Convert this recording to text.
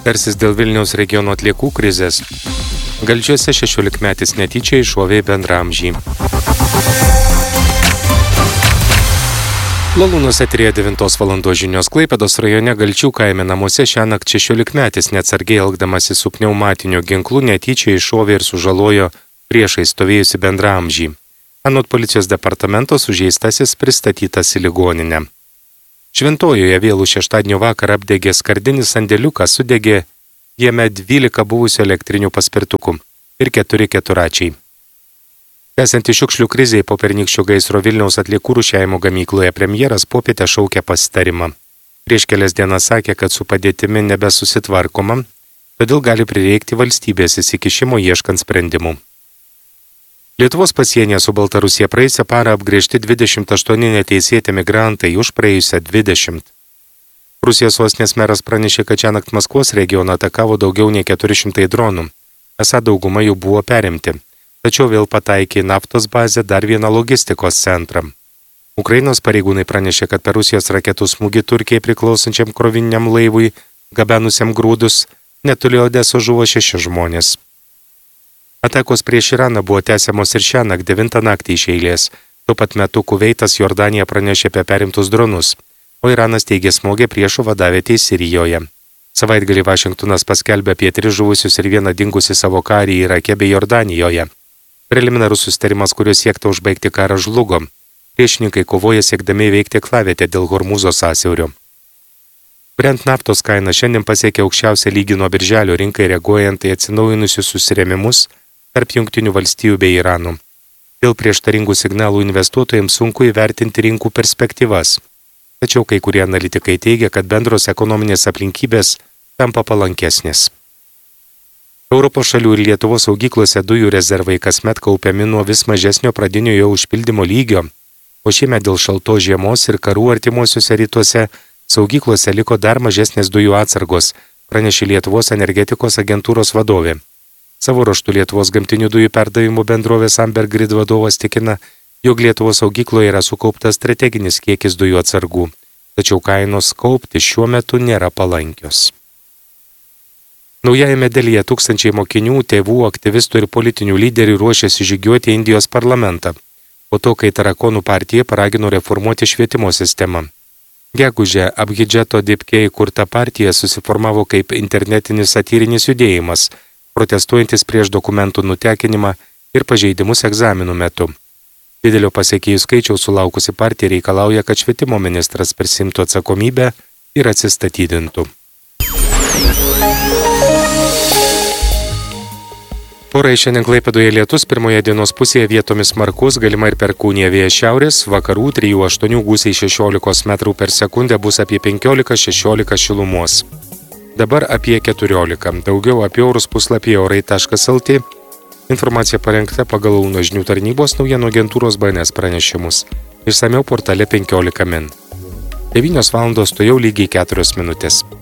Tarsis dėl Vilniaus regiono atliekų krizės. Galčiuose 16-metis netyčia iššovė bendraamžį. Lalūnos eterėje 9 valandos žinios. Klaipėdos rajone Galčių kaime namuose šiąnakt 16-metis neatsargiai elgdamasi su pneumatiniu ginklu netyčia iššovė ir sužalojo priešai stovėjusi bendraamžį. Anot policijos departamento sužeistasis pristatytas į ligoninę. Šventojoje vėlų šeštadienio vakarą apdegė skardinis sandėliukas, sudegė jame 12 buvusių elektrinių paspirtukų ir 4 keturračiai. Tęsiant šiukšlių krizei po pernykščio gaisro Vilniaus atliekų rūšiavimo gamykloje premjeras popietę šaukė pasitarimą. Prieš kelias dienas sakė, kad su padėtimi nebesusitvarkoma, todėl gali prireikti valstybės įsikišimo ieškant sprendimų. Lietuvos pasienyje su Baltarusija praėjusią parą apgręžti 28 neteisėti migrantai, už praėjusią 20. Rusijos sostinės meras pranešė, kad šiąnakt Maskvos regioną atakavo daugiau nei 400 dronų. Esą dauguma jų buvo perimti, tačiau vėl pataikė į naftos bazę dar vieną logistikos centrą. Ukrainos pareigūnai pranešė, kad per Rusijos raketų smūgį Turkijai priklausančiam krovininiam laivui, gabenusiam grūdus, netoli Odesos žuvo 6 žmonės. Atakos prieš Iraną buvo tęsiamos ir šiąnakt 9 naktį iš eilės. Tuo pat metu Kuveitas Jordanija pranešė apie perimtus dronus, o Iranas teigė smogė priešų vadavietę Sirijoje. Savaitgalį Vašingtonas paskelbė apie 3 žuvusius ir 1 dingusį savo karį Irake bei Jordanijoje. Preliminarus susitarimas, kuriuo siekta užbaigti karą, žlugo. Priešininkai kovoja siekdami įveikti aklavietę dėl Hormūzo sąsiaurio. Brent naftos kaina šiandien pasiekė aukščiausią lygį nuo birželio, rinkai reaguojant į atsinaujinusius susirėmimus tarp Jungtinių valstijų bei Irano. Dėl prieštaringų signalų investuotojams sunku įvertinti rinkų perspektyvas. Tačiau kai kurie analitikai teigia, kad bendros ekonominės aplinkybės tampa palankesnės. Europos šalių ir Lietuvos saugyklose dujų rezervai kasmet kaupiami nuo vis mažesnio pradinio jo užpildymo lygio, o šiemet dėl šaltos žiemos ir karų artimuosiuose rytuose saugyklose liko dar mažesnės dujų atsargos, pranešė Lietuvos energetikos agentūros vadovė. Savo ruožtu Lietuvos gamtinių dujų perdavimo bendrovės Amber Grid vadovas tikina, jog Lietuvos saugykloje yra sukauptas strateginis kiekis dujų atsargų, tačiau kainos kaupti šiuo metu nėra palankios. Naujajame Delyje tūkstančiai mokinių, tėvų, aktyvistų ir politinių lyderių ruošiasi žygiuoti į Indijos parlamentą, po to, kai Tarakonų partija paragino reformuoti švietimo sistemą. Gegužę Abhidžeto Dipke įkurta partija susiformavo kaip internetinis satyrinis judėjimas, protestuojantis prieš dokumentų nutekinimą ir pažeidimus egzaminų metu. Didelio pasiekėjų skaičiaus sulaukusi partija reikalauja, kad švietimo ministras prisimtų atsakomybę ir atsistatydintų. Orai šiandien Klaipėdoje lietus, pirmoje dienos pusėje vietomis smarkus, galima ir perkūnija, vėjas šiaurės, vakarų 3-8 gūsiai 16 metrų per sekundę, bus apie 15-16 šilumos. Dabar apie 14. Daugiau apie orus puslapyje orai.lt. Informacija parengta pagal Launo žinių tarnybos naujienų agentūros BNS pranešimus. Išsamiau portale 15 min. 9 valandos, to jau lygiai 4 minutės.